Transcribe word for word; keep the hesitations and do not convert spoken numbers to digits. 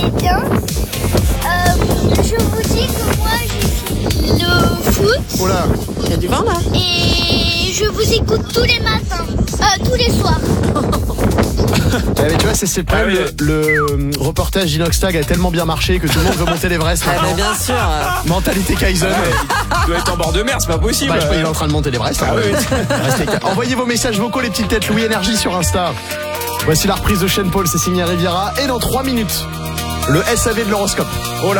allez bien. Euh, je vous dis que moi j'ai fait le foot. Oh là, il y a du vent là. Et je vous écoute tous les matins, euh, tous les soirs. Eh mais tu vois, c'est, c'est le problème, Ah oui. le, le reportage d'Inoxtag a tellement bien marché que tout le monde veut monter l'Everest. Ah, maintenant. mais bien sûr. Mentalité Kaizen. Il doit être en bord de mer, c'est pas possible. Bah, je crois qu'il est en train de monter l'Everest. Ah hein. oui. Restez calme. Envoyez vos messages vocaux, les petites têtes Louis Énergie sur Insta. Voici la reprise de Sean Paul, c'est signé Riviera. Et dans trois minutes, le S A V de l'horoscope. Oh là.